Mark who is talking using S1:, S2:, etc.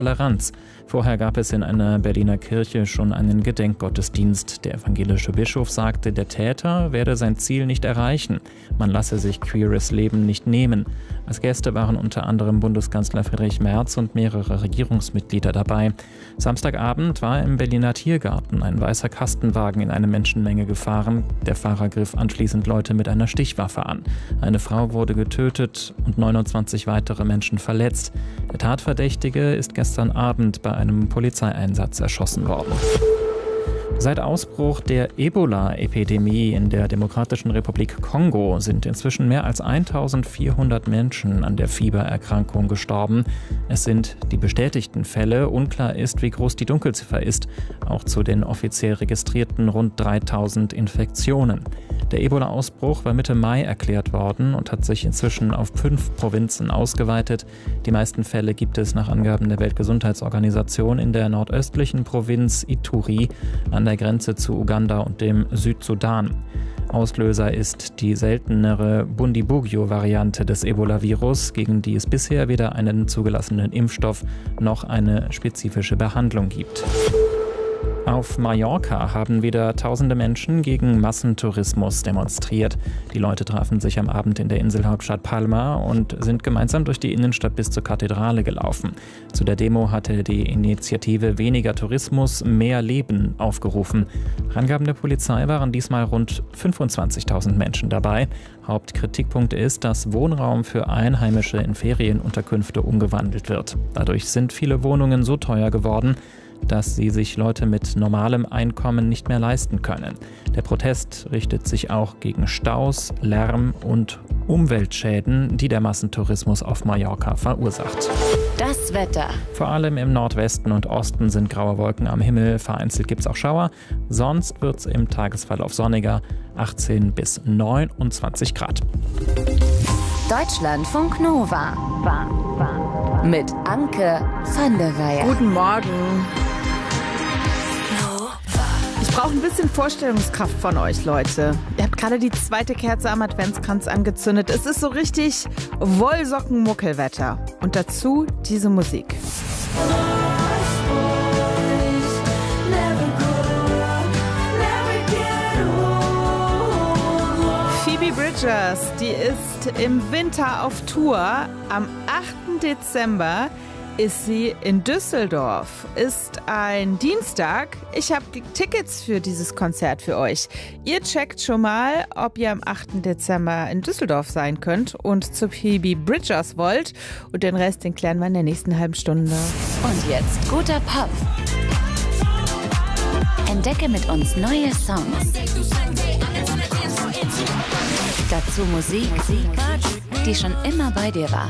S1: Toleranz. Vorher gab es in einer Berliner Kirche schon einen Gedenkgottesdienst. Der evangelische Bischof sagte, der Täter werde sein Ziel nicht erreichen. Man lasse sich queeres Leben nicht nehmen. Als Gäste waren unter anderem Bundeskanzler Friedrich Merz und mehrere Regierungsmitglieder dabei. Samstagabend war im Berliner Tiergarten ein weißer Kastenwagen in eine Menschenmenge gefahren. Der Fahrer griff anschließend Leute mit einer Stichwaffe an. Eine Frau wurde getötet und 29 weitere Menschen verletzt. Der Tatverdächtige ist gestern Abend bei einem Polizeieinsatz erschossen worden. Seit Ausbruch der Ebola-Epidemie in der Demokratischen Republik Kongo sind inzwischen mehr als 1400 Menschen an der Fiebererkrankung gestorben. Es sind die bestätigten Fälle. Unklar ist, wie groß die Dunkelziffer ist. Auch zu den offiziell registrierten rund 3000 Infektionen. Der Ebola-Ausbruch war Mitte Mai erklärt worden und hat sich inzwischen auf 5 Provinzen ausgeweitet. Die meisten Fälle gibt es nach Angaben der Weltgesundheitsorganisation in der nordöstlichen Provinz Ituri an der Grenze zu Uganda und dem Südsudan. Auslöser ist die seltenere Bundibugyo-Variante des Ebola-Virus, gegen die es bisher weder einen zugelassenen Impfstoff noch eine spezifische Behandlung gibt. Auf Mallorca haben wieder tausende Menschen gegen Massentourismus demonstriert. Die Leute trafen sich am Abend in der Inselhauptstadt Palma und sind gemeinsam durch die Innenstadt bis zur Kathedrale gelaufen. Zu der Demo hatte die Initiative Weniger Tourismus, mehr Leben aufgerufen. Nach Angaben der Polizei waren diesmal rund 25.000 Menschen dabei. Hauptkritikpunkt ist, dass Wohnraum für Einheimische in Ferienunterkünfte umgewandelt wird. Dadurch sind viele Wohnungen so teuer geworden, dass sie sich Leute mit normalem Einkommen nicht mehr leisten können. Der Protest richtet sich auch gegen Staus, Lärm und Umweltschäden, die der Massentourismus auf Mallorca verursacht.
S2: Das Wetter.
S1: Vor allem im Nordwesten und Osten sind graue Wolken am Himmel, vereinzelt gibt es auch Schauer. Sonst wird es im Tagesverlauf sonniger, 18 bis 29 Grad.
S2: Deutschlandfunk Nova. Mit Anke van der Weyer.
S3: Guten Morgen. Ich brauche ein bisschen Vorstellungskraft von euch, Leute. Ihr habt gerade die zweite Kerze am Adventskranz angezündet. Es ist so richtig Wollsocken-Muckelwetter. Und dazu diese Musik. Phoebe Bridgers, die ist im Winter auf Tour. Am 8. Dezember ist sie in Düsseldorf. Ist ein Dienstag. Ich habe Tickets für dieses Konzert für euch. Ihr checkt schon mal, ob ihr am 8. Dezember in Düsseldorf sein könnt und zu Phoebe Bridgers wollt. Und den Rest, den klären wir in der nächsten halben Stunde.
S2: Und jetzt guter Pop. Entdecke mit uns neue Songs. Dazu Musik, die schon immer bei dir war.